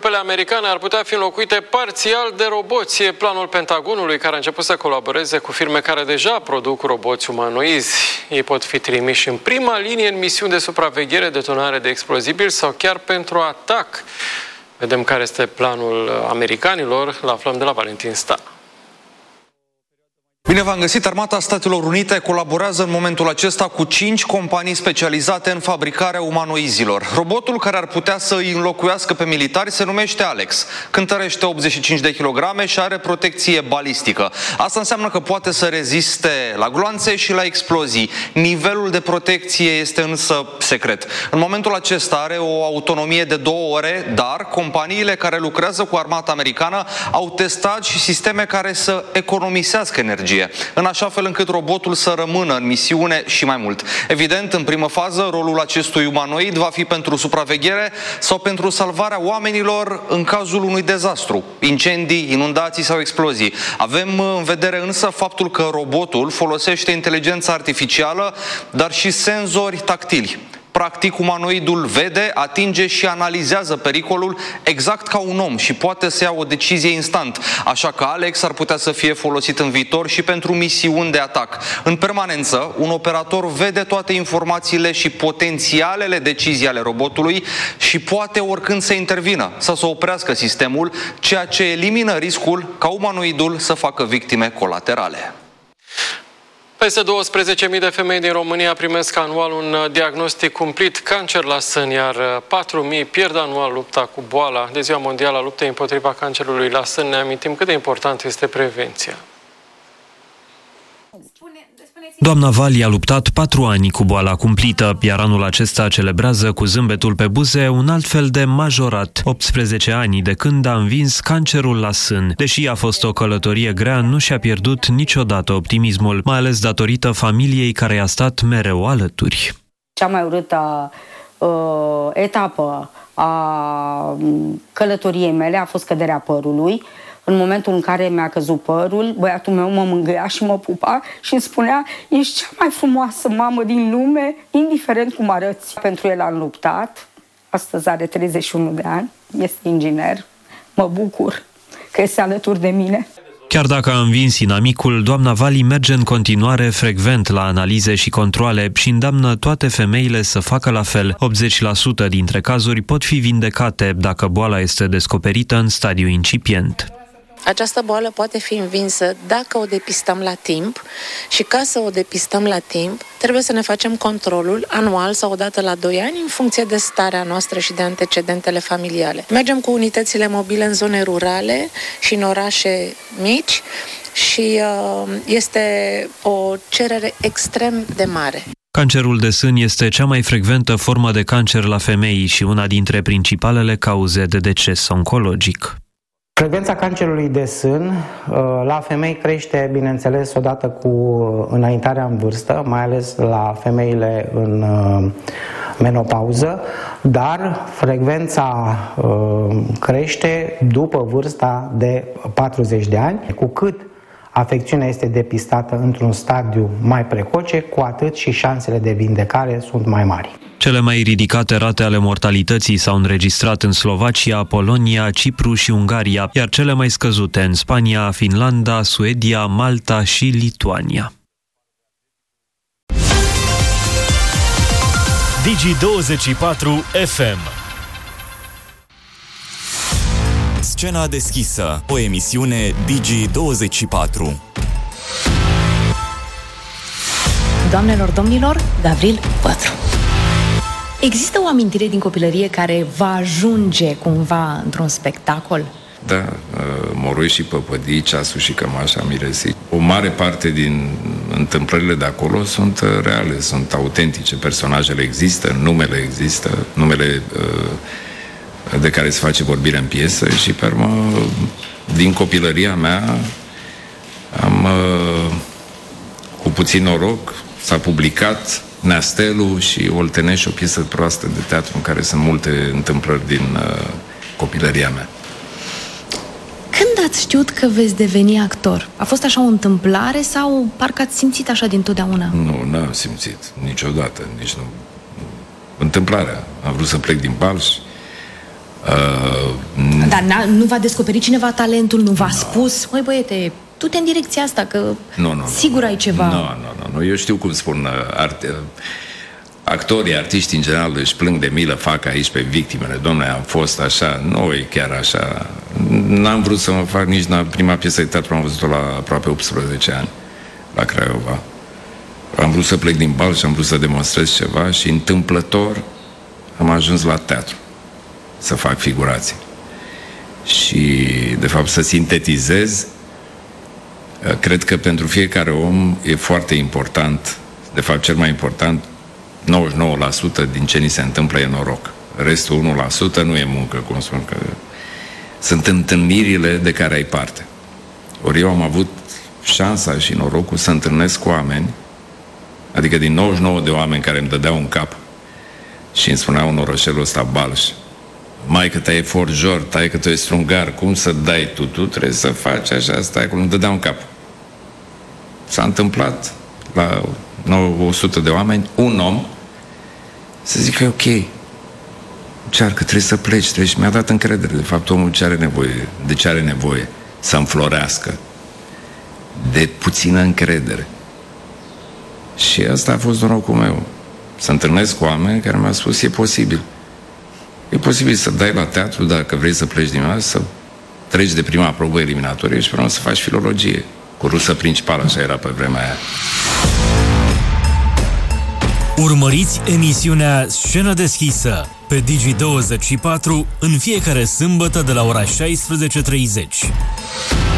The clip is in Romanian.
trupele americane ar putea fi înlocuite parțial de roboți. E planul Pentagonului, care a început să colaboreze cu firme care deja produc roboți umanoizi. Ei pot fi trimiși în prima linie în misiuni de supraveghere, detonare de explozibili sau chiar pentru atac. Vedem care este planul americanilor, îl aflăm de la Valentin Sta. Bine v-am găsit! Armata Statelor Unite colaborează în momentul acesta cu 5 companii specializate în fabricarea umanoizilor. Robotul care ar putea să îi înlocuiască pe militari se numește Alex. Cântărește 85 de kilograme și are protecție balistică. Asta înseamnă că poate să reziste la gloanțe și la explozii. Nivelul de protecție este însă secret. În momentul acesta are o autonomie de 2 ore, dar companiile care lucrează cu armata americană au testat și sisteme care să economisească energie, în așa fel încât robotul să rămână în misiune și mai mult. Evident, în primă fază, rolul acestui umanoid va fi pentru supraveghere sau pentru salvarea oamenilor în cazul unui dezastru, incendii, inundații sau explozii. Avem în vedere însă faptul că robotul folosește inteligența artificială, dar și senzori tactili. Practic, umanoidul vede, atinge și analizează pericolul exact ca un om și poate să ia o decizie instant. Așa că Alex ar putea să fie folosit în viitor și pentru misiuni de atac. În permanență, un operator vede toate informațiile și potențialele decizii ale robotului și poate oricând să intervină sau să oprească sistemul, ceea ce elimină riscul ca umanoidul să facă victime colaterale. Peste 12.000 de femei din România primesc anual un diagnostic cumplit cancer la sân, iar 4.000 pierd anual lupta cu boala. De Ziua Mondială a Luptei împotriva cancerului la sân ne amintim cât de important este prevenția. Doamna Vali a luptat 4 ani cu boala cumplită, iar anul acesta celebrează cu zâmbetul pe buze un alt fel de majorat, 18 ani de când a învins cancerul la sân. Deși a fost o călătorie grea, nu și-a pierdut niciodată optimismul, mai ales datorită familiei care i-a stat mereu alături. Cea mai urâtă etapă a călătoriei mele a fost căderea părului. În momentul în care mi-a căzut părul, băiatul meu mă mângâia și mă pupa și îmi spunea: ești cea mai frumoasă mamă din lume, indiferent cum arăți. Pentru el am luptat. Astăzi are 31 de ani, este inginer. Mă bucur că este alături de mine. Chiar dacă a învins inamicul, doamna Vali merge în continuare frecvent la analize și controale și îndeamnă toate femeile să facă la fel. 80% dintre cazuri pot fi vindecate dacă boala este descoperită în stadiu incipient. Această boală poate fi învinsă dacă o depistăm la timp și ca să o depistăm la timp, trebuie să ne facem controlul anual sau o dată la 2 ani în funcție de starea noastră și de antecedentele familiale. Mergem cu unitățile mobile în zone rurale și în orașe mici și este o cerere extrem de mare. Cancerul de sân este cea mai frecventă formă de cancer la femei și una dintre principalele cauze de deces oncologic. Frecvența cancerului de sân la femei crește, bineînțeles, odată cu înaintarea în vârstă, mai ales la femeile în menopauză, dar frecvența crește după vârsta de 40 de ani. Cu cât afecțiunea este depistată într-un stadiu mai precoce, cu atât și șansele de vindecare sunt mai mari. Cele mai ridicate rate ale mortalității s-au înregistrat în Slovacia, Polonia, Cipru și Ungaria, iar cele mai scăzute în Spania, Finlanda, Suedia, Malta și Lituania. Digi24 FM. Scena deschisă, o emisiune Digi24. Doamnelor, domnilor, Gavril Pătru. Există o amintire din copilărie care va ajunge cumva într-un spectacol? Da, Moroi și Păpădii, Ceasul și Cămașa Miresit. O mare parte din întâmplările de acolo sunt reale, sunt autentice. Personajele există, numele există, numele de care se face vorbire în piesă și, pe urmă, din copilăria mea am, cu puțin noroc, s-a publicat Neastelu și Oltenești, o piesă proastă de teatru în care sunt multe întâmplări din copilăria mea. Când ați știut că veți deveni actor? A fost așa o întâmplare sau parcă ați simțit așa dintotdeauna? Nu, n-am simțit niciodată, nici nu. Întâmplarea. Am vrut să plec din Balș, Dar nu v-a descoperit cineva talentul, nu v-a spus, măi băiete, du-te în direcția asta, că sigur ai ceva. Nu, eu știu cum spun actorii, artiștii în general își plâng de milă, fac aici pe victimele. Dom'le, am fost așa, nu e chiar așa. N-am vrut să mă fac nici la prima piesă de teatru, am văzut-o la aproape 18 ani, la Craiova. Am vrut să plec din bal și am vrut să demonstrez ceva și întâmplător am ajuns la teatru să fac figurații. Și, de fapt, să sintetizez, cred că pentru fiecare om e foarte important, de fapt cel mai important, 99% din ce ni se întâmplă e noroc. Restul 1% nu e muncă, cum spun, că sunt întâlnirile de care ai parte. Ori eu am avut șansa și norocul să întâlnesc cu oameni, adică din 99 de oameni care îmi dădeau un cap și îmi spuneau în orășelul ăsta Balș, maică ta e forjor, taică tu e strungar, cum să dai tu? Tu trebuie să faci așa, stai acolo, îmi dădea un cap. S-a întâmplat la 100 de oameni, un om să zică, ok, încearcă, trebuie să pleci, trebuie, și mi-a dat încredere. De fapt, omul ce are nevoie, de ce are nevoie? Să înflorească. De puțină încredere. Și asta a fost norocul meu. Să întâlnesc cu oameni care mi-au spus, e posibil. E posibil să dai la teatru, dacă vrei să pleci din asta, să treci de prima probă eliminatorie și până să faci filologie. Cu rusă principală, așa era pe vremea aia. Urmăriți emisiunea Scenă deschisă pe Digi24 în fiecare sâmbătă de la ora 16:30.